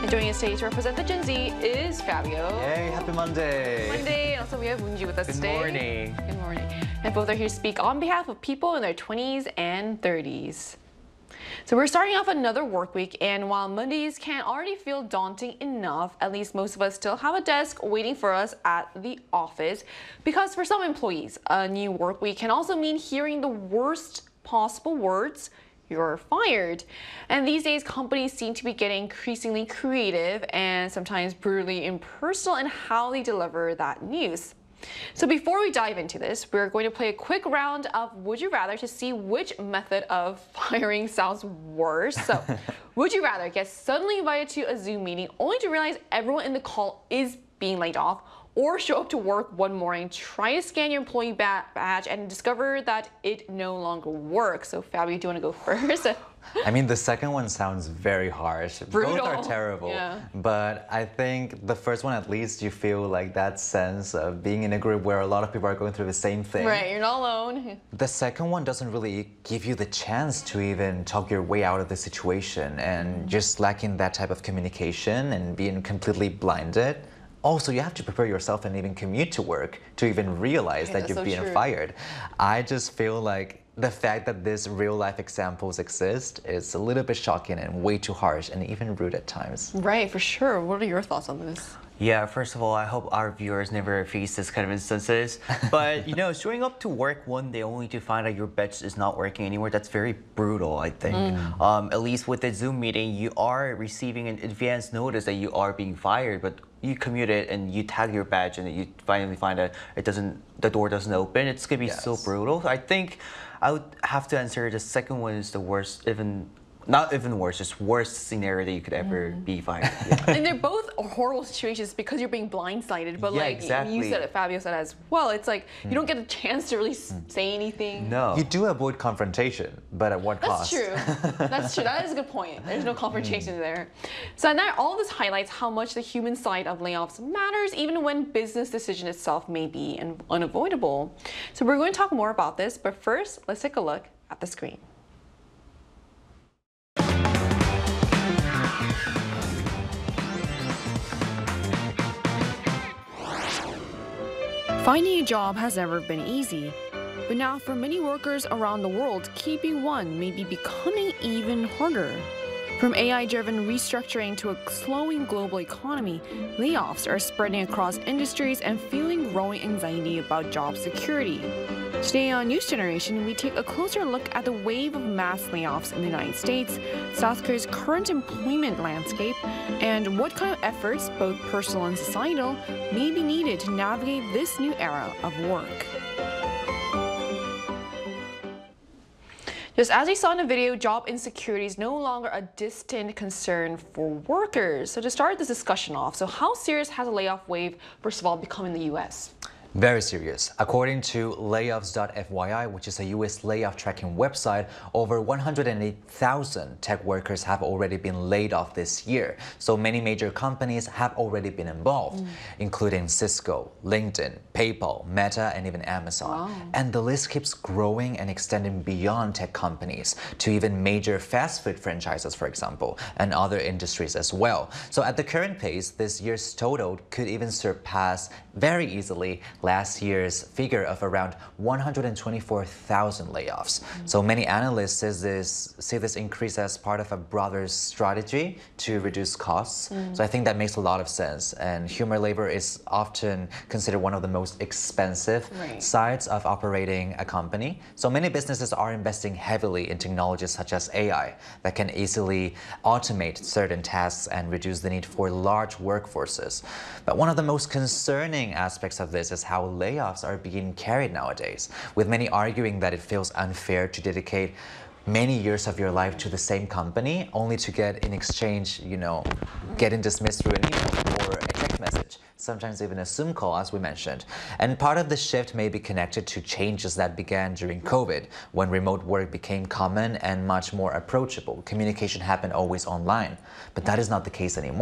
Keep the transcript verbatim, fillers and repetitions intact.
And joining us today to represent the Gen Z is Fabio. Yay, happy Monday. Monday, and also we have Woonji with us Good today. Good morning. Good morning. And both are here to speak on behalf of people in their twenties and thirties. So we're starting off another work week, and while Mondays can already feel daunting enough, at least most of us still have a desk waiting for us at the office. Because for some employees, a new work week can also mean hearing the worst possible words: "You're fired." And these days, companies seem to be getting increasingly creative and sometimes brutally impersonal in how they deliver that news. So before we dive into this, we're going to play a quick round of Would You Rather to see which method of firing sounds worse. So, would you rather get suddenly invited to a Zoom meeting only to realize everyone in the call is being laid off, or show up to work one morning, try to scan your employee badge, and discover that it no longer works? So Fabio, do you want to go first? I mean, the second one sounds very harsh. Brutal. Both are terrible. Yeah. But I think the first one, at least you feel like that sense of being in a group where a lot of people are going through the same thing. Right, you're not alone. The second one doesn't really give you the chance to even talk your way out of the situation, and just lacking that type of communication and being completely blinded. Also, you have to prepare yourself and even commute to work to even realize Okay, that you're so being true. fired. I just feel like the fact that these real life examples exist is a little bit shocking and way too harsh and even rude at times. Right, for sure. What are your thoughts on this? Yeah, first of all, I hope our viewers never face this kind of instances. But, you know, showing up to work one day only to find out your badge is not working anymore, that's very brutal, I think. Mm. Um, at least with the Zoom meeting, you are receiving an advance notice that you are being fired, but you commute it and you tag your badge and you finally find out it doesn't, the door doesn't open. It's going to be yes. so brutal. I think I would have to answer the second one is the worst, even not even worse, just worst scenario that you could ever mm. be fired. Yeah. And they're both horrible situations because you're being blindsided. But yeah, like exactly. you said it, Fabio said as well, it's like mm. you don't get a chance to really mm. say anything. No. You do avoid confrontation, but at what That's cost? That's true. That's true. That is a good point. There's no confrontation mm. there. So now all this highlights how much the human side of layoffs matters, even when business decision itself may be unavoidable. So we're going to talk more about this, but first, let's take a look at the screen. Finding a job has never been easy, but now for many workers around the world, keeping one may be becoming even harder. From A I-driven restructuring to a slowing global economy, layoffs are spreading across industries and fueling growing anxiety about job security. Today on News Generation, we take a closer look at the wave of mass layoffs in the United States, South Korea's current employment landscape, and what kind of efforts, both personal and societal, may be needed to navigate this new era of work. Just as we saw in the video, job insecurity is no longer a distant concern for workers. So to start this discussion off, so how serious has a layoff wave, first of all, become in the U S? Very serious. According to layoffs dot F Y I, which is a U S layoff tracking website, over one hundred eight thousand tech workers have already been laid off this year. So many major companies have already been involved, mm. including Cisco, LinkedIn, PayPal, Meta, and even Amazon. Wow. And the list keeps growing and extending beyond tech companies to even major fast food franchises, for example, and other industries as well. So at the current pace, this year's total could even surpass very easily last year's figure of around one hundred twenty-four thousand layoffs. Mm-hmm. So many analysts says this, see this increase as part of a broader strategy to reduce costs. Mm-hmm. So I think that makes a lot of sense. And human labor is often considered one of the most expensive right. sides of operating a company. So many businesses are investing heavily in technologies such as A I that can easily automate certain tasks and reduce the need for large workforces. But one of the most concerning aspects of this is how layoffs are being carried nowadays, with many arguing that it feels unfair to dedicate many years of your life to the same company only to get in exchange, you know, getting dismissed through an email or a text message, sometimes even a Zoom call, as we mentioned. And part of the shift may be connected to changes that began during COVID, when remote work became common and much more approachable. Communication happened always online, but that is not the case anymore.